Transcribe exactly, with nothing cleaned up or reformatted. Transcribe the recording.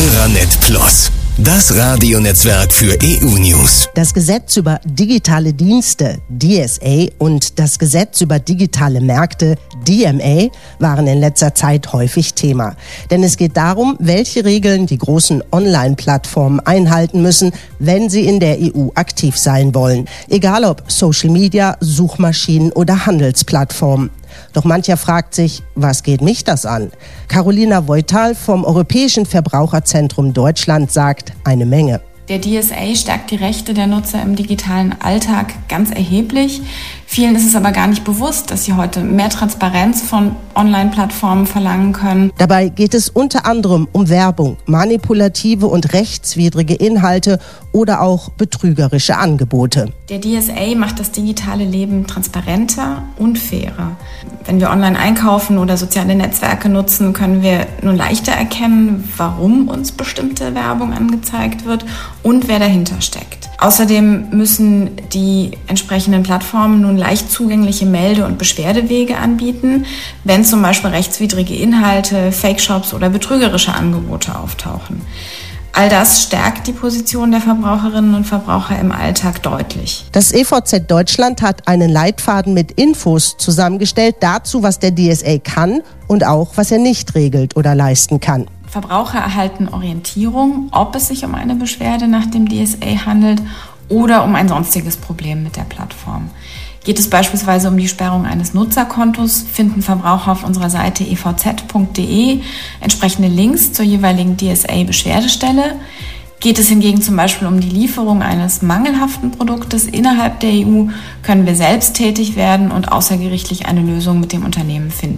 Euranet Plus, das Radionetzwerk für E U-News. Das Gesetz über digitale Dienste, D S A, und das Gesetz über digitale Märkte, D M A, waren in letzter Zeit häufig Thema. Denn es geht darum, welche Regeln die großen Online-Plattformen einhalten müssen, wenn sie in der E U aktiv sein wollen. Egal ob Social Media, Suchmaschinen oder Handelsplattformen. Doch mancher fragt sich, was geht mich das an? Carolina Voital vom Europäischen Verbraucherzentrum Deutschland sagt, eine Menge. Der D S A stärkt die Rechte der Nutzer im digitalen Alltag ganz erheblich. Vielen ist es aber gar nicht bewusst, dass sie heute mehr Transparenz von Online-Plattformen verlangen können. Dabei geht es unter anderem um Werbung, manipulative und rechtswidrige Inhalte oder auch betrügerische Angebote. Der D S A macht das digitale Leben transparenter und fairer. Wenn wir online einkaufen oder soziale Netzwerke nutzen, können wir nun leichter erkennen, warum uns bestimmte Werbung angezeigt wird und wer dahinter steckt. Außerdem müssen die entsprechenden Plattformen nun leicht zugängliche Melde- und Beschwerdewege anbieten, wenn zum Beispiel rechtswidrige Inhalte, Fake-Shops oder betrügerische Angebote auftauchen. All das stärkt die Position der Verbraucherinnen und Verbraucher im Alltag deutlich. Das E V Z Deutschland hat einen Leitfaden mit Infos zusammengestellt dazu, was der D S A kann und auch, was er nicht regelt oder leisten kann. Verbraucher erhalten Orientierung, ob es sich um eine Beschwerde nach dem D S A handelt oder um ein sonstiges Problem mit der Plattform. Geht es beispielsweise um die Sperrung eines Nutzerkontos, finden Verbraucher auf unserer Seite e v z punkt d e entsprechende Links zur jeweiligen D S A-Beschwerdestelle. Geht es hingegen zum Beispiel um die Lieferung eines mangelhaften Produktes innerhalb der E U, können wir selbst tätig werden und außergerichtlich eine Lösung mit dem Unternehmen finden.